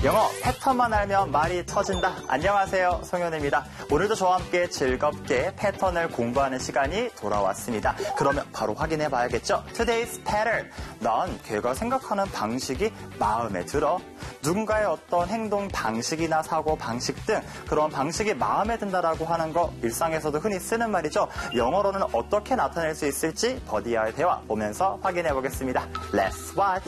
영어 패턴만 알면 말이 터진다. 안녕하세요, 송현우입니다. 오늘도 저와 함께 즐겁게 패턴을 공부하는 시간이 돌아왔습니다. 그러면 바로 확인해 봐야겠죠? Today's pattern. 난 걔가 생각하는 방식이 마음에 들어. 누군가의 어떤 행동 방식이나 사고 방식 등 그런 방식이 마음에 든다라고 하는 거 일상에서도 흔히 쓰는 말이죠. 영어로는 어떻게 나타낼 수 있을지 버디와의 대화 보면서 확인해 보겠습니다. Let's watch.